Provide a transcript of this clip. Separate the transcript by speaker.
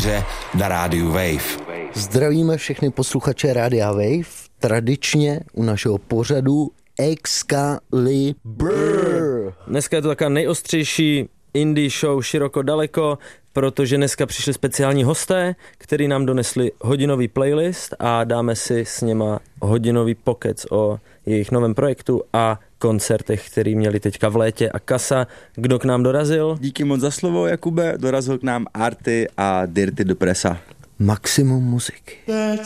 Speaker 1: premiéře na rádiu Wave.
Speaker 2: Zdravíme všechny posluchače Rádia Wave, tradičně u našeho pořadu Excalibur.
Speaker 3: Dneska je to taková nejostřejší indie show široko daleko, protože dneska přišli speciální hosté, který nám donesli hodinový playlist a dáme si s něma hodinový pokec o jejich novém projektu a koncertech, který měli teďka v létě. A Kasa, kdo k nám dorazil?
Speaker 4: Díky moc za slovo, Jakube, dorazil k nám Arty a Dirty Depressa.
Speaker 2: Maximum muziky.